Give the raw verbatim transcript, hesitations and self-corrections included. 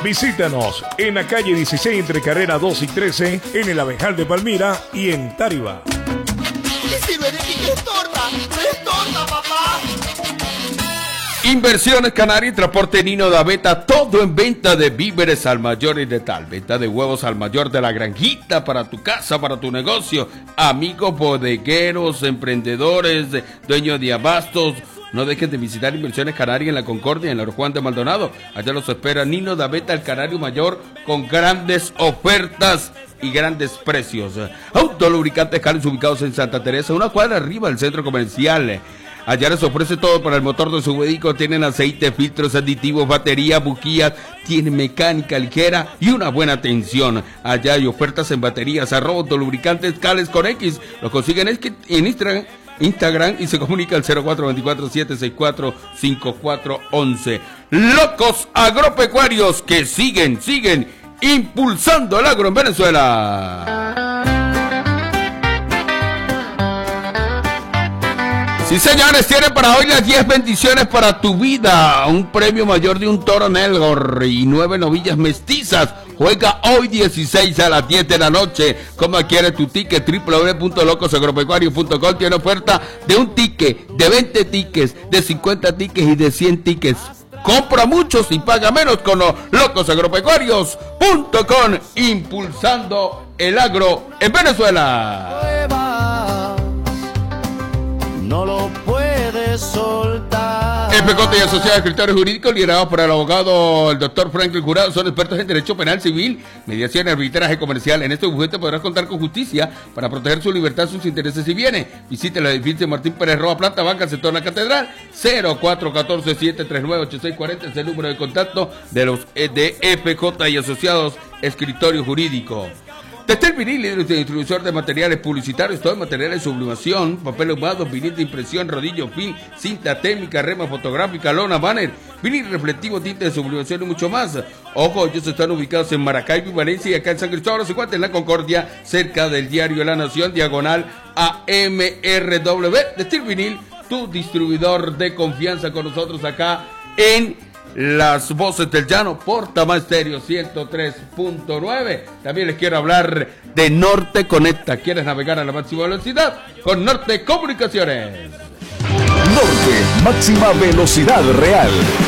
Visítanos en la calle dieciséis entre carrera dos y trece, en el Abejal de Palmira y en Tariba. ¿Qué sirve de ti? ¿Es torta? ¿No es torta, papá? Inversiones Canaria y Transporte Nino Daveta, todo en venta de víveres al mayor y de tal. Venta de huevos al mayor de la granjita para tu casa, para tu negocio. Amigos bodegueros, emprendedores, dueños de abastos. No dejen de visitar Inversiones Canaria en la Concordia, en la Juan de Maldonado. Allá los espera Nino Daveta, el Canario Mayor, con grandes ofertas y grandes precios. Autolubricantes Cales ubicados en Santa Teresa, una cuadra arriba del centro comercial. Allá les ofrece todo para el motor de su vehículo. Tienen aceite, filtros, aditivos, baterías, bujías. Tienen mecánica ligera y una buena atención. Allá hay ofertas en baterías, arroba autolubricantes Cales con X. Los consiguen en Instagram. Instagram y se comunica al cero cuatro dos cuatro, siete seis cuatro, cinco cuatro uno uno. Locos agropecuarios que siguen, siguen impulsando el agro en Venezuela. Sí, señores, tiene para hoy las diez bendiciones para tu vida. Un premio mayor de un toro Nelgor y nueve novillas mestizas. Juega hoy dieciséis a las diez de la noche. ¿Cómo adquiere tu ticket? doble u doble u doble u punto locos agropecuarios punto com. Tiene oferta de un ticket, de veinte tickets, de cincuenta tickets y de cien tickets. Compra muchos y paga menos con los locos agropecuarios punto com. Impulsando el agro en Venezuela. No lo puedes soltar. F J y Asociados Escritores Jurídicos, liderados por el abogado el doctor Franklin Jurado, son expertos en derecho penal civil, mediación, arbitraje comercial. En este bufete podrás contar con justicia para proteger su libertad, sus intereses y bienes. Visite el edificio Martín Pérez Roa, planta banca, sector La Catedral. Cero cuatro uno cuatro, siete tres nueve, ocho seis cuatro cero es el número de contacto de los de F J y Asociados Escritorio Jurídico. Textil Vinil, líder de distribuidor de materiales publicitarios, todo materiales de sublimación, papel ahumado, vinil de impresión, rodillo, film, cinta térmica, rema fotográfica, lona, banner, vinil reflectivo, tinta de sublimación y mucho más. Ojo, ellos están ubicados en Maracaibo y Valencia, y acá en San Cristóbal se encuentra en La Concordia, cerca del diario La Nación, diagonal a M R W. Textil Vinil, tu distribuidor de confianza con nosotros acá en Las Voces del Llano, Portama Estéreo ciento tres punto nueve. También les quiero hablar de Norte Conecta. ¿Quieres navegar a la máxima velocidad? Con Norte Comunicaciones. Norte, máxima velocidad real.